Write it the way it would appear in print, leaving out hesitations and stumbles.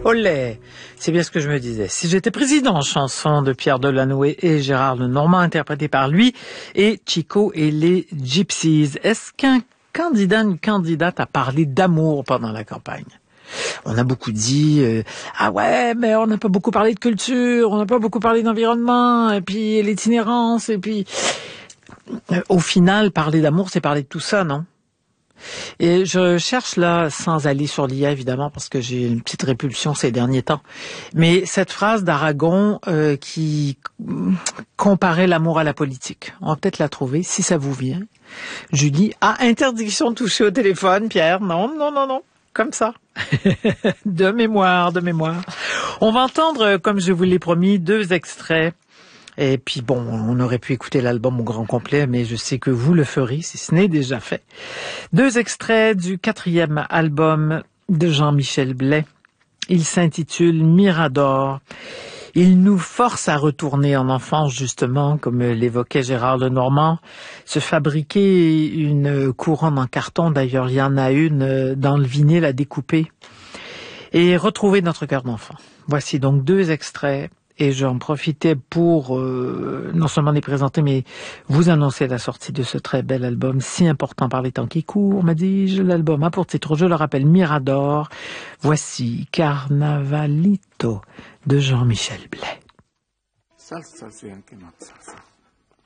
Olé! C'est bien ce que je me disais. Si j'étais président, chanson de Pierre Delanoë et Gérard Lenormand, interprétée par lui, et Chico et les Gypsies. Est-ce qu'un candidat, une candidate a parlé d'amour pendant la campagne? On a beaucoup dit ah ouais, mais on n'a pas beaucoup parlé de culture, on n'a pas beaucoup parlé d'environnement, et puis l'itinérance, et puis au final, parler d'amour, c'est parler de tout ça, non? Et je cherche là, sans aller sur l'IA évidemment, parce que j'ai une petite répulsion ces derniers temps, mais cette phrase d'Aragon qui comparait l'amour à la politique. On va peut-être la trouver, si ça vous vient. Julie, interdiction de toucher au téléphone, Pierre. Non, non, non, non. Comme ça. De mémoire, de mémoire. On va entendre, comme je vous l'ai promis, 2 extraits. Et puis bon, on aurait pu écouter l'album au grand complet, mais je sais que vous le ferez, si ce n'est déjà fait. 2 extraits du 4e album de Jean-Michel Blais. Il s'intitule Mirador. Il nous force à retourner en enfance, justement, comme l'évoquait Gérard Lenormand, se fabriquer une couronne en carton, d'ailleurs il y en a une dans le vinyle à découper, et retrouver notre cœur d'enfant. Voici donc 2 extraits, et j'en profitais pour non seulement les présenter, mais vous annoncer la sortie de ce très bel album, si important par les temps qui courent, m'a dit-je. L'album a pour titre, je le rappelle, Mirador. Voici Carnavalito de Jean-Michel Blais. Salsa, sì, anche no, salsa.